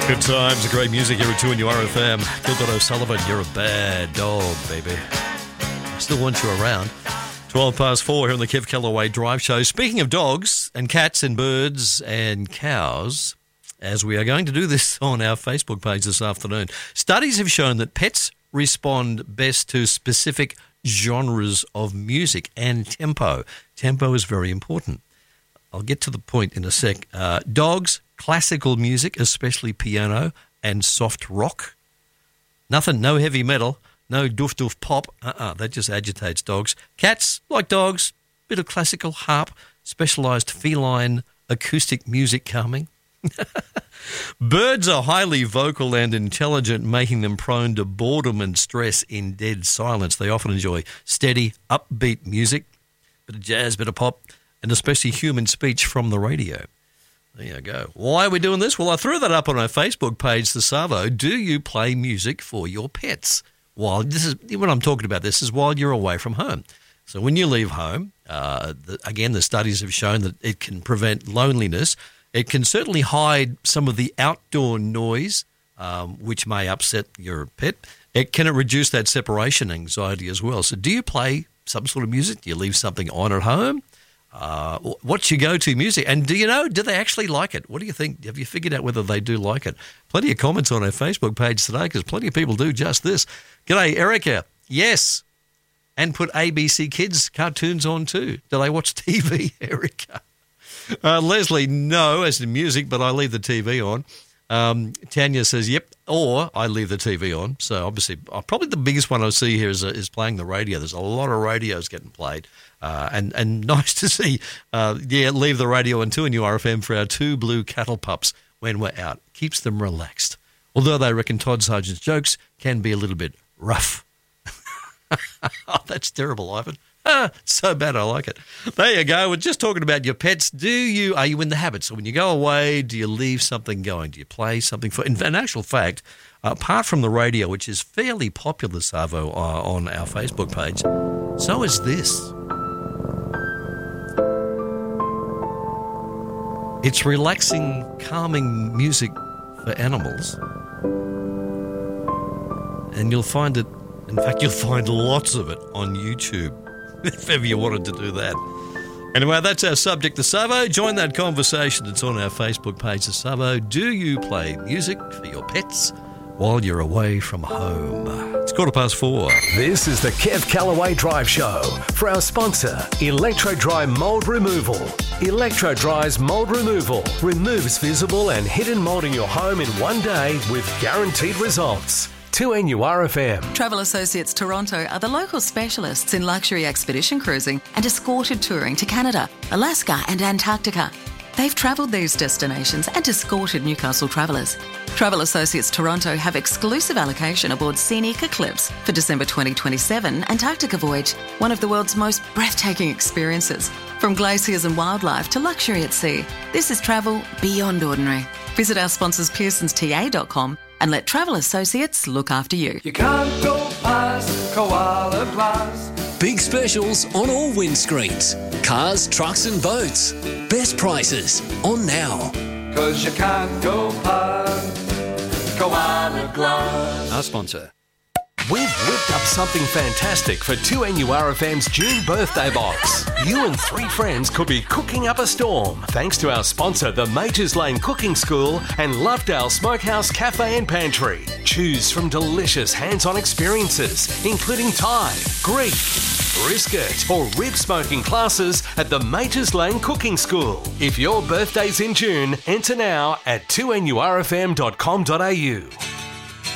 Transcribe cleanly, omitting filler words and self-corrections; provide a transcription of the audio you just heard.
Good times, great music here at 2 and URFM. Gilbert O'Sullivan, you're a bad dog, baby. I still want you around. 12 past 4 here on the Kev Callaway Drive Show. Speaking of dogs and cats and birds and cows, as we are going to do this on our Facebook page this afternoon, studies have shown that pets respond best to specific genres of music and tempo. Tempo is very important. I'll get to the point in a sec. Dogs, classical music, especially piano and soft rock. Nothing, no heavy metal, no doof-doof pop. That just agitates dogs. Cats, like dogs, bit of classical harp, specialised feline acoustic music calming. Birds are highly vocal and intelligent, making them prone to boredom and stress in dead silence. They often enjoy steady, upbeat music, bit of jazz, bit of pop, and especially human speech from the radio. There you go. Why are we doing this? Well, I threw that up on our Facebook page, the Savo. Do you play music for your pets? While this is what I'm talking about. This is while you're away from home. So when you leave home, again, the studies have shown that it can prevent loneliness. It can certainly hide some of the outdoor noise, which may upset your pet. Can it reduce that separation anxiety as well? So do you play some sort of music? Do you leave something on at home? What's your go-to music? And do they actually like it? What do you think? Have you figured out whether they do like it? Plenty of comments on our Facebook page today because plenty of people do just this. G'day, Erica. Yes. And put ABC Kids cartoons on too. Do they watch TV, Erica? Leslie, no, as in music, but I leave the TV on. Tanya says, yep, or I leave the TV on. So obviously, probably the biggest one I see here is playing the radio. There's a lot of radios getting played. And nice to see, leave the radio on 2 and URFM for our 2 blue cattle pups when we're out. Keeps them relaxed. Although they reckon Todd Sargent's jokes can be a little bit rough. Oh, that's terrible, Ivan. So bad I like it. There you go. We're just talking about your pets. Are you in the habit? So when you go away, do you leave something going? Do you play something for? In actual fact, apart from the radio, which is fairly popular, Savo, on our Facebook page, so is this. It's relaxing, calming music for animals. And you'll find it, in fact, you'll find lots of it on YouTube, if ever you wanted to do that. Anyway, that's our subject, the Savo. Join that conversation. It's on our Facebook page, the Savo. Do you play music for your pets while you're away from home? It's 4:15. This is the Kev Callaway Drive Show for our sponsor, Electro Dry Mold Removal. Electro Dry's mold removal removes visible and hidden mold in your home in one day with guaranteed results. 2NURFM. Travel Associates Toronto are the local specialists in luxury expedition cruising and escorted touring to Canada, Alaska and Antarctica. They've travelled these destinations and escorted Newcastle travellers. Travel Associates Toronto have exclusive allocation aboard Scenic Eclipse for December 2027 Antarctica voyage, one of the world's most breathtaking experiences. From glaciers and wildlife to luxury at sea, this is travel beyond ordinary. Visit our sponsors pearsonsta.com and let Travel Associates look after you. You can't go past Koala Glass. Big specials on all windscreens. Cars, trucks and boats. Best prices on now. 'Cause you can't go past Koala Glass. Our sponsor. We've whipped up something fantastic for 2NURFM's June birthday box. You and 3 friends could be cooking up a storm thanks to our sponsor, the Majors Lane Cooking School and Lovedale Smokehouse Cafe and Pantry. Choose from delicious hands-on experiences, including Thai, Greek, brisket or rib smoking classes at the Majors Lane Cooking School. If your birthday's in June, enter now at 2NURFM.com.au.